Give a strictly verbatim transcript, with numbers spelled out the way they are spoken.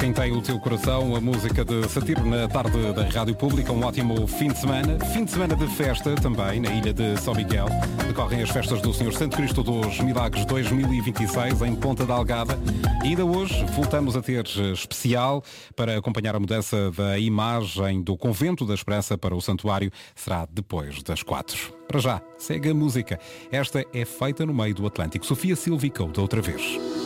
pintei o teu coração, a música de Satiro na tarde da Rádio Pública. Um ótimo fim de semana. Fim de semana de festa também na ilha de São Miguel. Decorrem as festas do Senhor Santo Cristo dos Milagres dois mil e vinte e seis em Ponta da Algada. E ainda hoje voltamos a ter especial para acompanhar a mudança da imagem do Convento da Esperança para o Santuário. Será depois das quatro. Para já, segue a música. Esta é feita no meio do Atlântico. Sofia Silva e Couto outra vez.